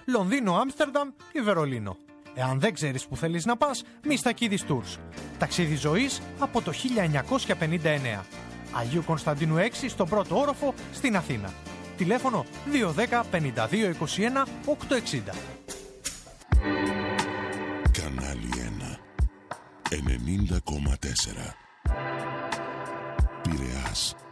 Λονδίνο, Άμστερνταμ ή Βερολίνο. Εάν δεν ξέρεις που θέλεις να πας, Μιστακίδης Tours. Ταξίδι ζωής από το 1959. Αγίου Κωνσταντίνου 6 στον πρώτο όροφο στην Αθήνα. Τηλέφωνο 210 52 21 860. Κανάλι 1 90,4 Πειραιάς.